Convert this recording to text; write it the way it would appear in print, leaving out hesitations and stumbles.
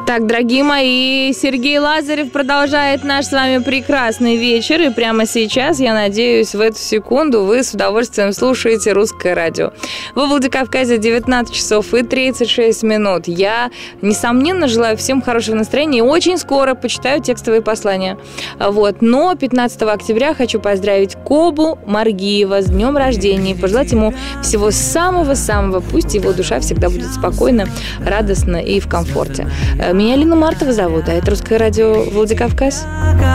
Так, дорогие мои, Сергей Лазарев продолжает наш с вами прекрасный вечер. И прямо сейчас, я надеюсь, в эту секунду вы с удовольствием слушаете «Русское радио». Во Владикавказе 19 часов и 36 минут. Я, несомненно, желаю всем хорошего настроения и очень скоро почитаю текстовые послания. Вот. Но 15 октября хочу поздравить Кобу Маргиева с днем рождения и пожелать ему всего самого-самого. Пусть его душа всегда будет спокойна, радостна и в комфорте. Меня Лина Мартова зовут, а это «Русское радио Владикавказ».